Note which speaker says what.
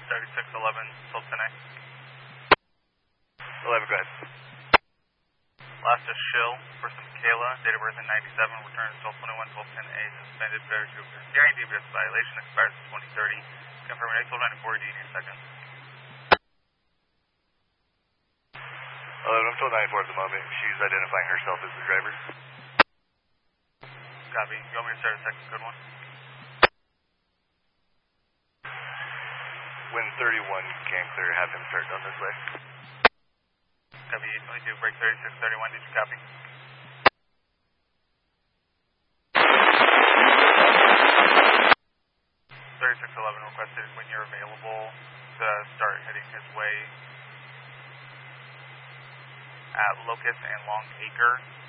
Speaker 1: 3611, till 10A.
Speaker 2: 11, go ahead.
Speaker 1: Last is Shill, person Michaela, date of birth in 97, returns 1221, 1210A, suspended, failure to appear hearing, DBS violation, expires in 2030. Confirming Axel 94, do you need a second?
Speaker 2: 11, I'm still 94 at the moment. She's identifying herself as the driver.
Speaker 1: Copy. You want me to start a second good one?
Speaker 2: When 31 can clear, have him start on this way.
Speaker 1: Copy. 822, break 3631, did you copy? 3611 requested when you're available to start heading his way at Locust and Long Acre.